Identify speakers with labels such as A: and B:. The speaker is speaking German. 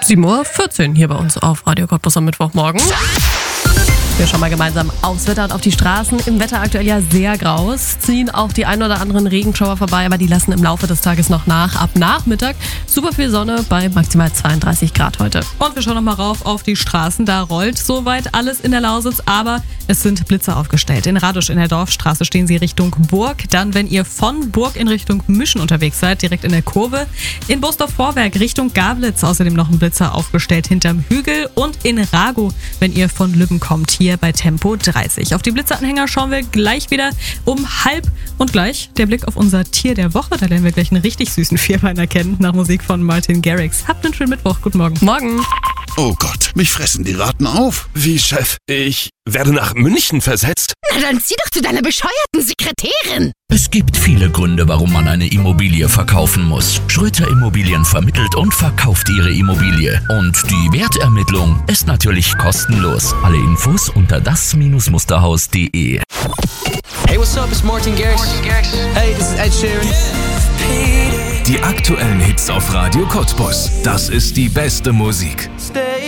A: 7:14 Uhr hier bei uns auf Radio Cottbus am Mittwochmorgen. Wir schauen mal gemeinsam aufs Wetter und auf die Straßen. Im Wetter aktuell ja sehr grau. Ziehen auch die ein oder anderen Regenschauer vorbei, aber die lassen im Laufe des Tages noch nach. Ab Nachmittag super viel Sonne bei maximal 32 Grad heute.
B: Und wir schauen nochmal rauf auf die Straßen. Da rollt soweit alles in der Lausitz, aber es sind Blitzer aufgestellt. In Radusch in der Dorfstraße stehen sie Richtung Burg. Dann, wenn ihr von Burg in Richtung Mischen unterwegs seid, direkt in der Kurve. In Boosdorf-Vorwerk Richtung Gablitz außerdem noch ein Blitzer aufgestellt hinterm Hügel. Und in Ragow, wenn ihr von Lübben kommt, hier bei Tempo 30. Auf die Blitzeranhänger schauen wir gleich wieder um 12:30 und gleich der Blick auf unser Tier der Woche. Da lernen wir gleich einen richtig süßen Vierbeiner kennen, nach Musik von Martin Garrix. Habt einen schönen Mittwoch. Guten Morgen.
A: Morgen.
C: Oh Gott, mich fressen die Ratten auf.
D: Wie, Chef? Ich werde nach München versetzt?
E: Na dann zieh doch zu deiner bescheuerten Sekretärin.
F: Es gibt viele Gründe, warum man eine Immobilie verkaufen muss. Schröter Immobilien vermittelt und verkauft Ihre Immobilie. Und die Wertermittlung ist natürlich kostenlos. Alle Infos unter das-musterhaus.de.
G: Hey, what's up? It's Martin Garrix. Hey, this is Ed Sheeran.
D: Die aktuellen Hits auf Radio Cottbus. Das ist die beste Musik.